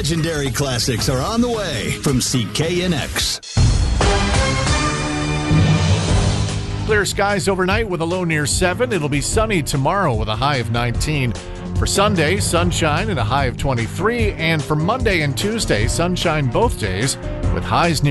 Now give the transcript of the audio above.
legendary classics are on the way from CKNX. Clear skies overnight with a low near 7. It'll be sunny tomorrow with a high of 19. For Sunday, sunshine and a high of 23. And for Monday and Tuesday, sunshine both days with highs near